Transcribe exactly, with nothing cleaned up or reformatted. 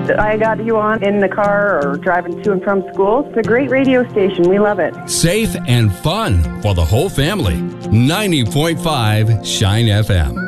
that I got you on in the car or driving to and from school. It's a great radio station. We love it. Safe and fun for the whole family. ninety point five Shine F M.